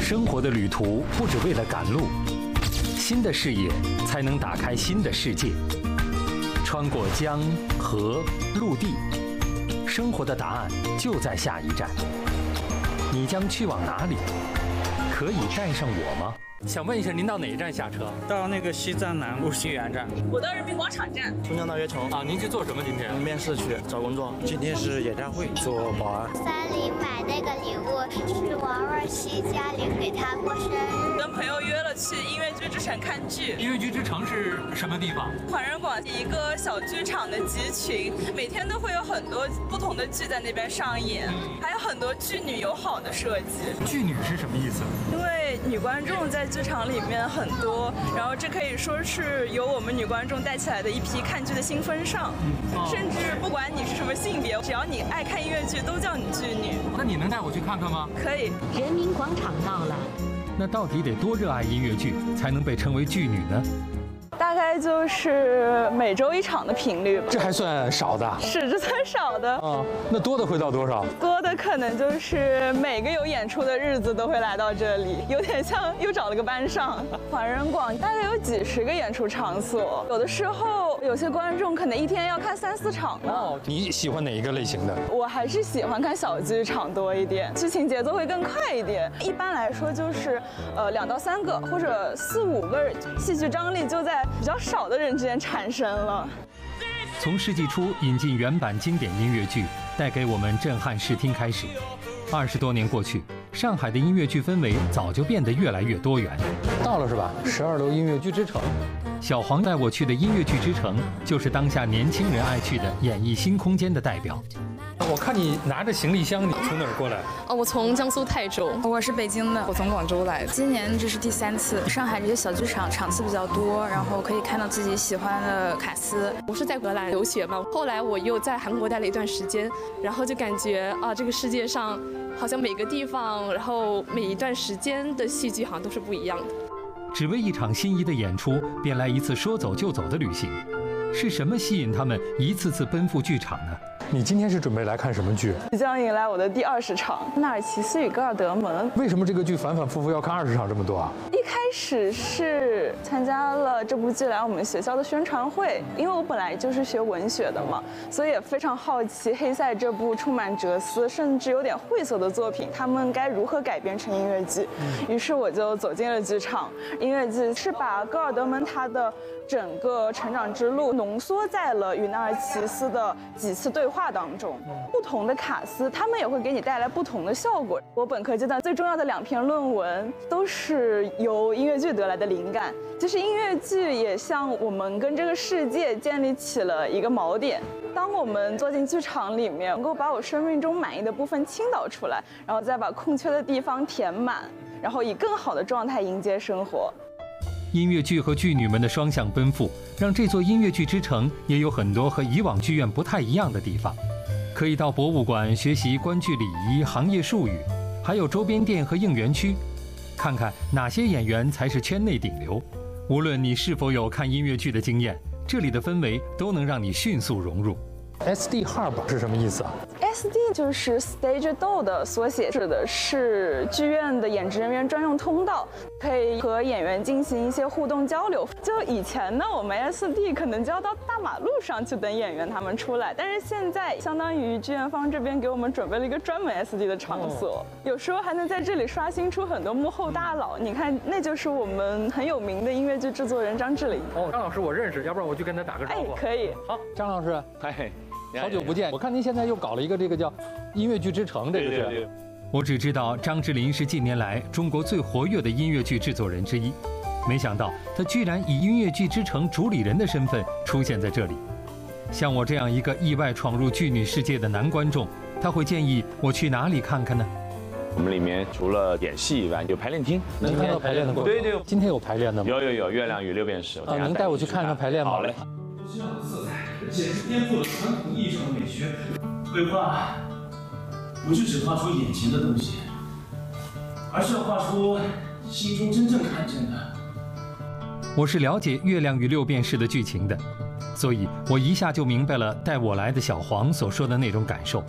生活的旅途不只为了赶路，新的视野才能打开新的世界。穿过江河陆地，生活的答案就在下一站。你将去往哪里？可以带上我吗？想问一下，您到哪一站下车？ 到那个西站南路新源站。 我到人民广场站。 松江大悦城啊，您去做什么？今天面试去找工作。 今天是演唱会，做保安。 3里买那个礼物是王若曦家里给她过生日。 跟朋友约了去音乐剧之城看剧。 音乐剧之城是什么地方？ 环仁广一个小剧场的集群，每天都会有很多不同的剧在那边上演，还有很多剧女友好的设计。 剧女是什么意思？ 因为女观众在剧场里面很多，然后这可以说是由我们女观众带起来的一批看剧的新风尚。甚至不管你是什么性别，只要你爱看音乐剧，都叫你剧女。 那你能带我去看看吗？ 可以。 人民广场到了。 那到底得多热爱音乐剧，才能被称为剧女呢？ 大概就是每周1场的频率吧。 这还算少的？ 是，这算少的。 啊，那多的会到多少？ 多的可能就是每个有演出的日子都会来到这里，有点像又找了个班上。环仁广大概有几10个演出场所，有的时候有些观众可能一天要看3、4场呢。 哦，你喜欢哪一个类型的？ 我还是喜欢看小剧场多一点，剧情节奏会更快一点。一般来说就是2到3个或者4、5个，戏剧张力就在比较少的人之间产生了。 从世纪初引进原版经典音乐剧，带给我们震撼视听开始，20多年过去，上海的音乐剧氛围早就变得越来越多元。到了是吧？12楼音乐剧之城，小黄带我去的音乐剧之城，就是当下年轻人爱去的演艺新空间的代表。我看你拿着行李箱，你从哪儿过来？ 我从江苏泰州。 我是北京的，我从广州来的。今年这是第3次。上海这些小剧场场次比较多，然后可以看到自己喜欢的卡司。 我是在荷兰留学嘛，后来我又在韩国待了一段时间，然后就感觉这个世界上好像每个地方，然后每一段时间的戏剧好像都是不一样的。 只为一场心仪的演出，便来一次说走就走的旅行，是什么吸引他们一次次奔赴剧场呢？你今天是准备来看什么剧？ 即将迎来我的第20场《纳尔齐斯与戈尔德蒙》。 为什么这个剧反反复复要看20场这么多啊？ 一开始是参加了这部剧来我们学校的宣传会，因为我本来就是学文学的嘛，所以也非常好奇黑塞这部充满哲思甚至有点晦涩的作品，他们该如何改编成音乐剧。于是我就走进了剧场。音乐剧是把戈尔德蒙他的整个成长之路浓缩在了与纳尔齐斯的几次对话当中，不同的卡司他们也会给你带来不同的效果。我本科阶段最重要的2篇论文都是由音乐剧得来的灵感。其实音乐剧也像我们跟这个世界建立起了一个锚点。当我们坐进剧场里面，能够把我生命中满意的部分倾倒出来，然后再把空缺的地方填满，然后以更好的状态迎接生活。 音乐剧和剧女们的双向奔赴，让这座音乐剧之城也有很多和以往剧院不太一样的地方。可以到博物馆学习观剧礼仪、行业术语，还有周边店和应援区，看看哪些演员才是圈内顶流。无论你是否有看音乐剧的经验，这里的氛围都能让你迅速融入。SD Hub 是什么意思啊 ？SD 就是 Stage Door 的缩写，指的是剧院的演职人员专用通道，可以和演员进行一些互动交流。就以前呢，我们 SD 可能就要到大马路上去等演员他们出来，但是现在相当于剧院方这边给我们准备了一个专门 SD 的场所，有时候还能在这里刷新出很多幕后大佬。你看，那就是我们很有名的音乐剧制作人张智霖。 张老师我认识，要不然我去跟他打个招呼。 可以。 好，张老师，好久不见！我看您现在又搞了一个这个叫音乐剧之城，这个是。对。我只知道张智霖是近年来中国最活跃的音乐剧制作人之一，没想到他居然以音乐剧之城主理人的身份出现在这里。像我这样一个意外闯入剧女世界的男观众，他会建议我去哪里看看呢？ 我们里面除了演戏以外，有排练厅， 能看到排练的过程。对，今天有排练的吗？ 有，《月亮与六便士》。 能带我去看看排练吗？ 好嘞。 这样的色彩简直颠覆了传统意义上的美学。绘画不是只画出眼前的东西，而是要画出心中真正看见的。 我是了解《月亮与六便士》的剧情的，所以我一下就明白了带我来的小黄所说的那种感受。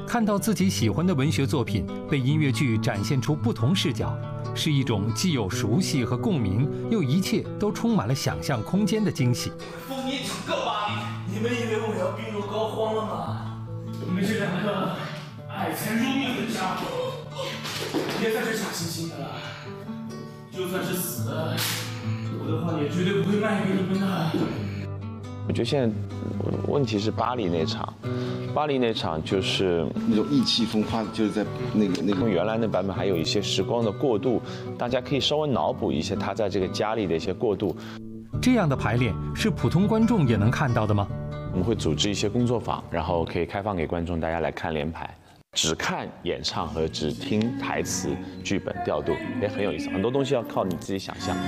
看到自己喜欢的文学作品被音乐剧展现出不同视角，是一种既有熟悉和共鸣，又一切都充满了想象空间的惊喜。 奉你整个巴黎，你们以为我要病入膏肓了吗？你们这两个爱财如命的家伙，别再是假惺惺的了。就算是死了，我的话也绝对不会卖给你们的。 我觉得现在问题是巴黎那场。巴黎那场就是那种意气风发，就是在那个原来那版本还有一些时光的过渡，大家可以稍微脑补一些他在这个家里的一些过渡。 这样的排练是普通观众也能看到的吗？ 我们会组织一些工作坊，然后可以开放给观众大家来看连排，只看演唱和只听台词、剧本调度也很有意思。很多东西要靠你自己想象。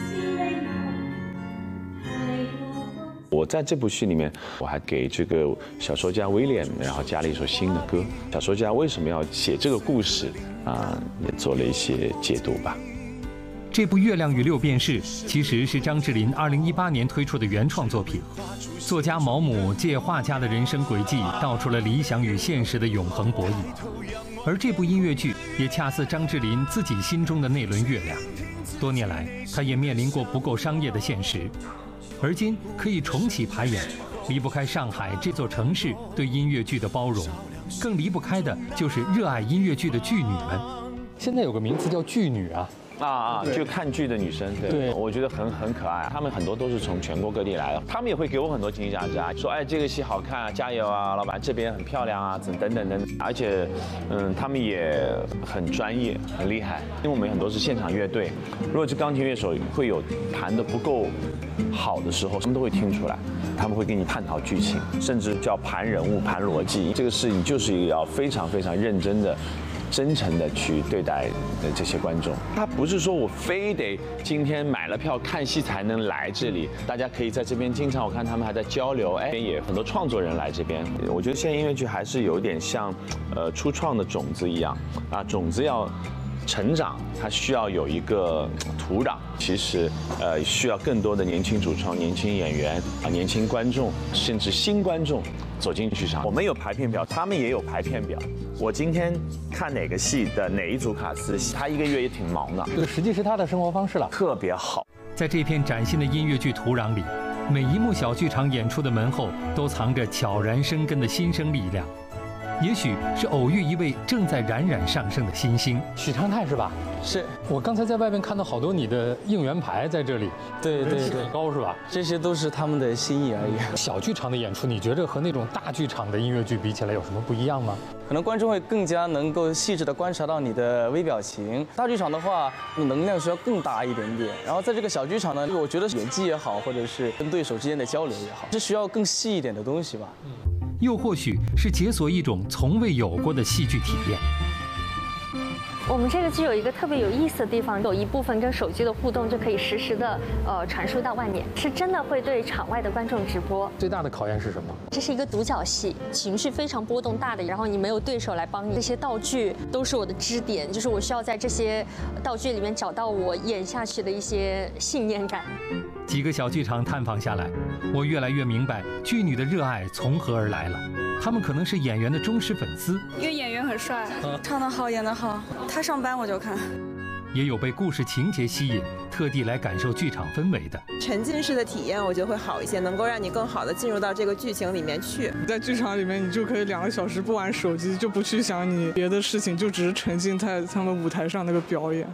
我在这部戏里面，我还给这个小说家威廉，然后加了一首新的歌。小说家为什么要写这个故事也做了一些解读吧。 这部《月亮与六便士》其实是张智霖2018年推出的原创作品。作家毛姆借画家的人生轨迹，道出了理想与现实的永恒博弈。而这部音乐剧也恰似张智霖自己心中的那轮月亮。多年来，他也面临过不够商业的现实。而今可以重启排演，离不开上海这座城市对音乐剧的包容，更离不开的就是热爱音乐剧的剧女们。 现在有个名词叫剧女啊。 就看剧的女生，对，我觉得很可爱。她们很多都是从全国各地来的，她们也会给我很多惊喜价，说哎这个戏好看啊，加油啊，老板这边很漂亮啊，等等。而且，她们也很专业，很厉害。因为我们很多是现场乐队，如果是钢琴乐手会有弹得不够好的时候，他们都会听出来，他们会跟你探讨剧情，甚至叫盘人物、盘逻辑。这个事情就是要非常非常认真的。真诚的去对待这些观众，他不是说我非得今天买了票看戏才能来这里，大家可以在这边经常我看他们还在交流，也很多创作人来这边。我觉得现在音乐剧还是有点像初创的种子一样种子要成长，它需要有一个土壤。其实需要更多的年轻主创、年轻演员年轻观众，甚至新观众走进剧场。我们有排片表，他们也有排片表。我今天看哪个戏的哪一组卡司，他一个月也挺忙的。 这个实际是他的生活方式了， 特别好。 在这片崭新的音乐剧土壤里，每一幕小剧场演出的门后都藏着悄然生根的新生力量。也许是偶遇一位正在冉冉上升的新星， 许昌泰是吧？ 是我刚才在外面看到好多你的应援牌在这里， 对， 很高是吧？ 这些都是他们的心意而已。 小剧场的演出，你觉得和那种大剧场的音乐剧比起来有什么不一样吗？ 可能观众会更加能够细致地观察到你的微表情。大剧场的话，能量需要更大一点点。然后在这个小剧场呢，我觉得演技也好，或者是跟对手之间的交流也好，是需要更细一点的东西吧。 又或许是解锁一种从未有过的戏剧体验。 我们这个剧有一个特别有意思的地方，有一部分跟手机的互动就可以实时的传输到外面，是真的会对场外的观众直播。 最大的考验是什么？ 这是一个独角戏，情绪非常波动大的，然后你没有对手来帮你，这些道具都是我的支点，就是我需要在这些道具里面找到我演下去的一些信念感。 几个小剧场探访下来，我越来越明白剧女的热爱从何而来了。他们可能是演员的忠实粉丝， 因为演员很帅，唱得好，演得好，他上班我就看。 也有被故事情节吸引，特地来感受剧场氛围的。 沉浸式的体验，我觉得会好一些，能够让你更好的进入到这个剧情里面去。 在剧场里面，你就可以2个小时不玩手机，就不去想你别的事情，就只是沉浸在他们舞台上那个表演。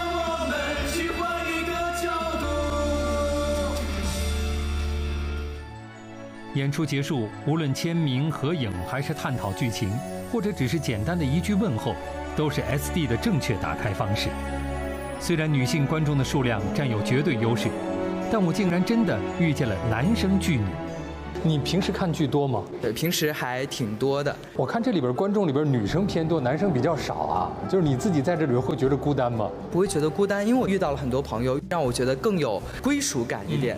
演出结束，无论签名、合影，还是探讨剧情，或者只是简单的一句问候，都是 SD 的正确打开方式。虽然女性观众的数量占有绝对优势，但我竟然真的遇见了男生剧女。 你平时看剧多吗？ 对，平时还挺多的。 我看这里边观众里边女生偏多，男生比较少啊。就是你自己在这里会觉得孤单吗？ 不会觉得孤单，因为我遇到了很多朋友，让我觉得更有归属感一点。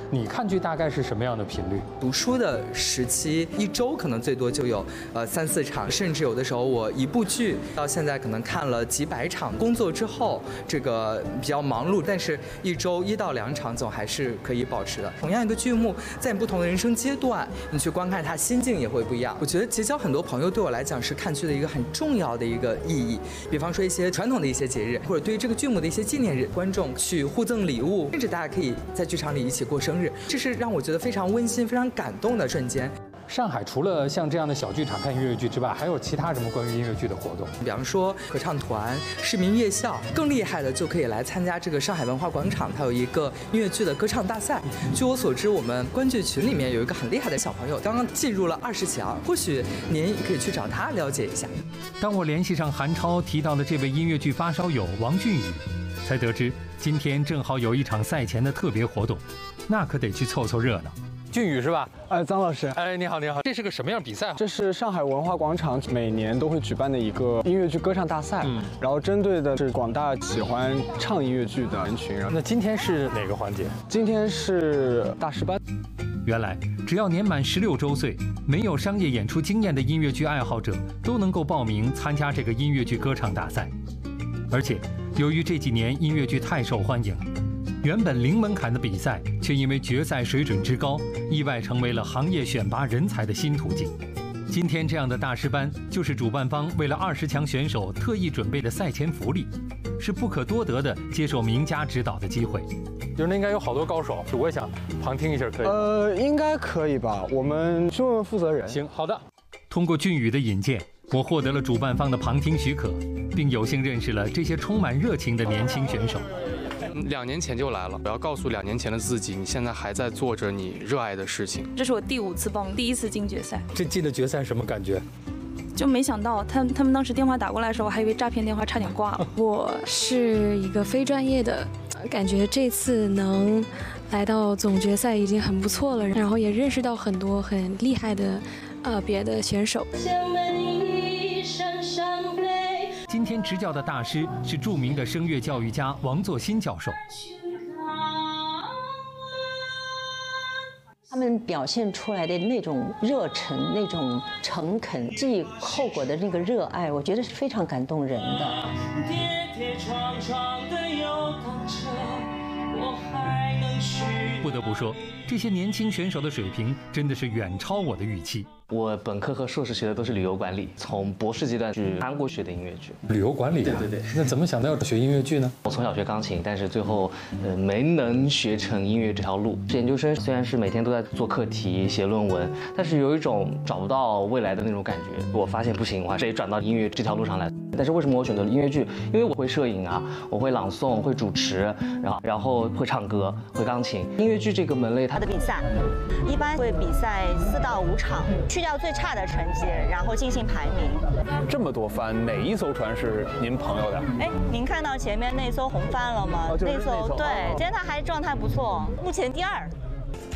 你看剧大概是什么样的频率？ 读书的时期，一周可能最多就有3、4场，甚至有的时候我一部剧到现在可能看了几百场。工作之后这个比较忙碌，但是一周1到2场总还是可以保持的。同样一个剧目，在你不同的人生阶段，你去观看它，心境也会不一样。我觉得结交很多朋友对我来讲是看剧的一个很重要的一个意义。比方说一些传统的一些节日，或者对于这个剧目的一些纪念日，观众去互赠礼物，甚至大家可以在剧场里一起过生日，这是让我觉得非常温馨、非常感动的瞬间。 上海除了像这样的小剧场看音乐剧之外，还有其他什么关于音乐剧的活动？ 比方说合唱团、市民夜校，更厉害的就可以来参加这个上海文化广场，它有一个音乐剧的歌唱大赛。据我所知，我们观剧群里面有一个很厉害的小朋友，刚刚进入了20强，或许您可以去找他了解一下。 当我联系上韩超提到的这位音乐剧发烧友王俊宇，才得知今天正好有一场赛前的特别活动，那可得去凑凑热闹。 俊宇是吧？ 张老师， 你好，你好。这是个什么样比赛？ 这是上海文化广场每年都会举办的一个音乐剧歌唱大赛，然后针对的是广大喜欢唱音乐剧的人群。 那今天是哪个环节？ 今天是大师班。 原来，只要年满16周岁，没有商业演出经验的音乐剧爱好者都能够报名参加这个音乐剧歌唱大赛。而且，由于这几年音乐剧太受欢迎，原本零门槛的比赛，却因为决赛水准之高，意外成为了行业选拔人才的新途径。今天这样的大师班，就是主办方为了20强选手特意准备的赛前福利，是不可多得的接受名家指导的机会。 就是那应该有好多高手，我也想旁听一下，可以？ 应该可以吧？我们去问问负责人。 行，好的。 通过俊宇的引荐，我获得了主办方的旁听许可，并有幸认识了这些充满热情的年轻选手。 2年前就来了，我要告诉2年前的自己，你现在还在做着你热爱的事情。 这是我第5次报名，第1次进决赛。 这进了决赛什么感觉？ 就没想到他们当时电话打过来的时候，我还以为诈骗电话，差点挂了。 我是一个非专业的，感觉这次能来到总决赛已经很不错了，然后也认识到很多很厉害的别的选手。 今天执教的大师是著名的声乐教育家王作新教授。 他们表现出来的那种热忱、那种诚恳、记后果的那个热爱，我觉得是非常感动人的。 不得不说，这些年轻选手的水平真的是远超我的预期。 我本科和硕士学的都是旅游管理，从博士阶段去韩国学的音乐剧。 旅游管理啊？对。那怎么想到要学音乐剧呢？ 我从小学钢琴，但是最后没能学成音乐这条路。研究生虽然是每天都在做课题、写论文，但是有一种找不到未来的那种感觉。我发现不行，我还是得转到音乐这条路上来。但是为什么我选择了音乐剧？因为我会摄影啊，我会朗诵，会主持，然后会唱歌，会钢琴。音乐剧这个门类， 它的比赛一般会比赛4到5场，去掉最差的成绩，然后进行排名。 这么多帆，哪一艘船是您朋友的？ 您看到前面那艘红帆了吗？那艘对，今天他还状态不错，目前第2。